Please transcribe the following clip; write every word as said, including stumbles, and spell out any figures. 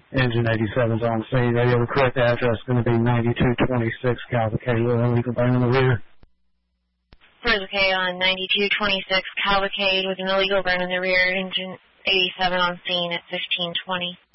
Engine eighty-seven's on scene. Radio, the correct address is going to be ninety-two twenty-six Cavalcade with an illegal burn in the rear. Further K on ninety-two twenty-six Cavalcade with an illegal burn in the rear. Engine eighty-seven on scene at fifteen twenty.